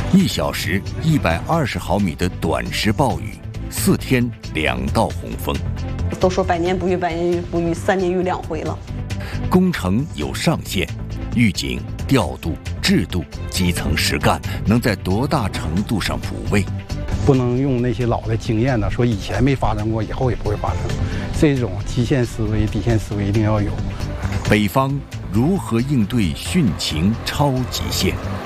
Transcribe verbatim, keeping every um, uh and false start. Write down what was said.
一小时一百二十毫米的短时暴雨，四天两道洪峰。 都说百年不遇，百年不遇，三年遇两回了。 工程有上限，预警、调度、制度、基层实干，能在多大程度上补位？ 不能用那些老的经验呢，说以前没发生过，以后也不会发生。这种极限思维、底线思维一定要有。 北方如何应对汛情超极限？